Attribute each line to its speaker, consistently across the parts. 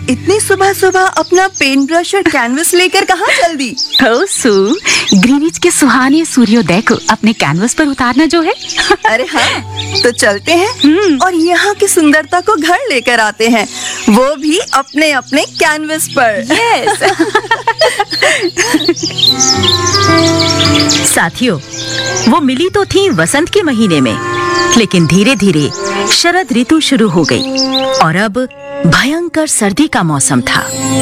Speaker 1: इतनी सुबह सुबह अपना पेन ब्रश और कैनवस लेकर कहाँ चल दी?
Speaker 2: हो सू, ग्रीनिच के सुहाने सूर्योदय को अपने कैनवस पर उतारना जो है।
Speaker 1: अरे हाँ, तो चलते हैं और यहाँ की सुंदरता को घर लेकर आते हैं, वो भी अपने अपने कैनवस पर।
Speaker 2: यस। साथियों, वो मिली तो थी वसंत के महीने में, लेकिन धीरे धीरे शरद ऋतु शुरू हो गई और अब भयंकर सर्दी का मौसम था।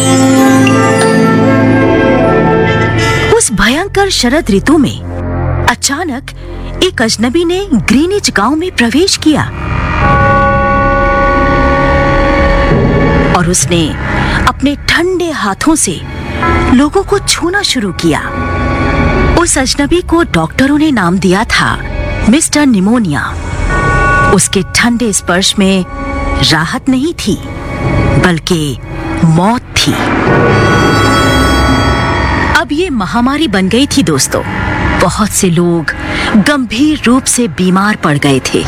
Speaker 2: उस भयंकर शरद ऋतु में अचानक एक अजनबी ने ग्रीनिच गांव में प्रवेश किया और उसने अपने ठंडे हाथों से लोगों को छूना शुरू किया। उस अजनबी को डॉक्टरों ने नाम दिया था मिस्टर निमोनिया। उसके ठंडे स्पर्श में राहत नहीं थी, बल्कि मौत थी। अब ये महामारी बन गई थी दोस्तों। बहुत से लोग गंभीर रूप से बीमार पड़ गए थे,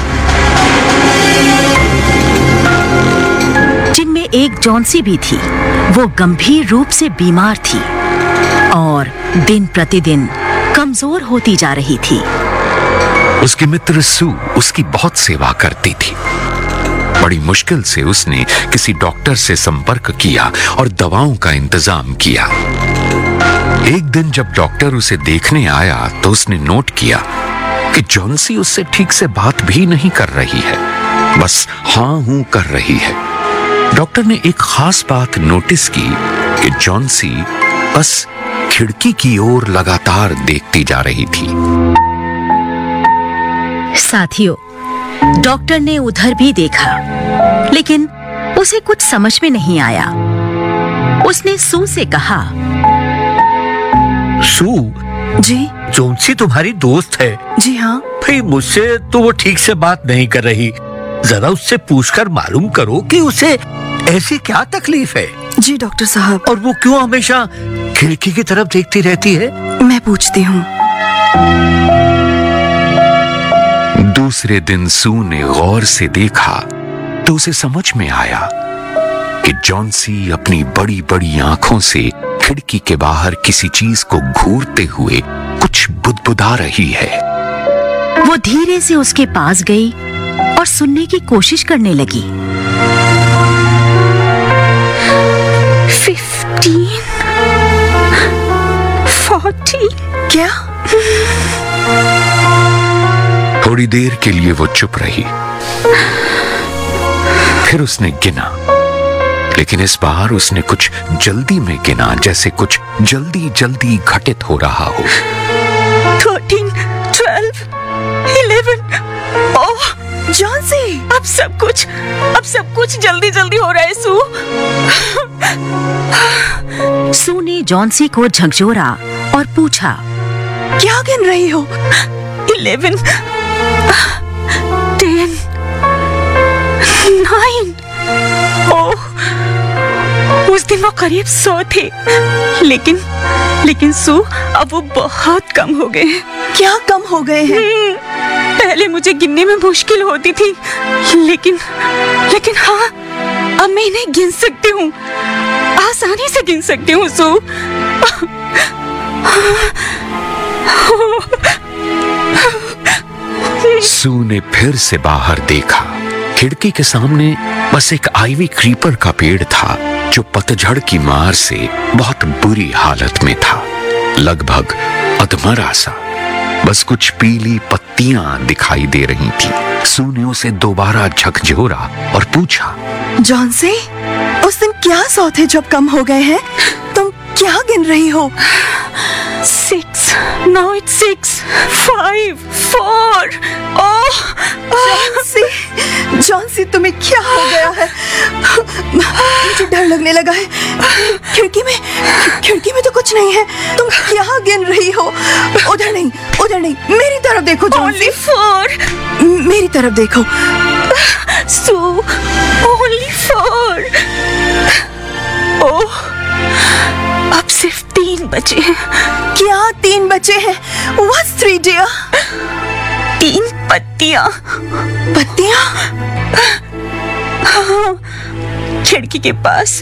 Speaker 2: जिनमें एक जॉन्सी भी थी। वो गंभीर रूप से बीमार थी और दिन प्रतिदिन कमजोर होती जा रही थी।
Speaker 3: उसके मित्र सू उसकी बहुत सेवा करती थी। बड़ी मुश्किल से उसने किसी डॉक्टर से संपर्क किया और दवाओं का इंतजाम किया। एक दिन जब डॉक्टर उसे देखने आया तो उसने नोट किया कि जॉन्सी उससे ठीक से बात भी नहीं कर रही है, बस हाँ हूं कर रही है। डॉक्टर ने एक खास बात नोटिस की कि जॉन्सी बस खिड़की की ओर लगातार देखती जा रही थी।
Speaker 2: साथियों, डॉक्टर ने उधर भी देखा, लेकिन उसे कुछ समझ में नहीं आया। उसने सू से कहा,
Speaker 4: सू
Speaker 1: जी?
Speaker 4: जॉन्सी तुम्हारी दोस्त है?
Speaker 1: जी हाँ।
Speaker 4: भाई मुझसे तो वो ठीक से बात नहीं कर रही। जरा उससे पूछकर मालूम करो कि उसे ऐसी क्या तकलीफ है।
Speaker 1: जी डॉक्टर साहब।
Speaker 4: और वो क्यों हमेशा खिड़की की तरफ देखती रहती है?
Speaker 1: मैं पूछती हूँ।
Speaker 3: दूसरे दिन सू ने गौर से देखा तो उसे समझ में आया कि जॉन्सी अपनी बड़ी बड़ी आंखों से खिड़की के बाहर किसी चीज को घूरते हुए कुछ बुदबुदा रही है।
Speaker 2: वो धीरे से उसके पास गई और सुनने की कोशिश करने लगी। 15, 40।
Speaker 1: क्या?
Speaker 3: थोड़ी देर के लिए वो चुप रही, फिर उसने गिना, लेकिन इस बार उसने कुछ जल्दी में गिना, जैसे कुछ जल्दी जल्दी घटित हो रहा हो।
Speaker 2: 13, 12, 11। ओह
Speaker 1: जॉन्सी,
Speaker 2: अब सब कुछ जल्दी जल्दी हो रहा है सू। सू ने जॉन्सी को झकझोरा और पूछा,
Speaker 1: क्या गिन रही हो?
Speaker 2: 11, 10, 9। ओह, उस दिन वो करीब 100 थे, लेकिन सू अब वो बहुत कम हो गए हैं।
Speaker 1: क्या कम हो गए हैं?
Speaker 2: पहले मुझे गिनने में मुश्किल होती थी, लेकिन हाँ, अब मैं इन्हें गिन सकती हूँ, आसानी से गिन सकती हूँ सू।
Speaker 3: सू ने फिर से बाहर देखा। खिड़की के सामने बस एक आइवी क्रीपर का पेड़ था जो पतझड़ की मार से बहुत बुरी हालत में था, लगभग अधमरा सा। बस कुछ पीली पत्तियां दिखाई दे रही थी। सू ने उसे दोबारा झकझोरा और पूछा,
Speaker 1: जॉन्सी, उस दिन क्या 100 थे जब कम हो गए हैं? तुम क्या गिन रही हो?
Speaker 2: 6, now it's 6, 5, 4। ओह
Speaker 1: जॉन्सी, तुम्हें क्या हो गया है? मुझे डर लगने लगा है। खिड़की में तो कुछ नहीं है। तुम क्या गिन रही हो? उधर नहीं, मेरी तरफ देखो जॉन्सी।
Speaker 2: Only 4।
Speaker 1: मेरी तरफ देखो।
Speaker 2: सू, only 4। ओह, अब सिर्फ 3 बचे हैं।
Speaker 1: क्या 3 बचे हैं? What's 3 dear?
Speaker 2: 3 पत्तियां।
Speaker 1: पत्तियां?
Speaker 2: हाँ, खिड़की के पास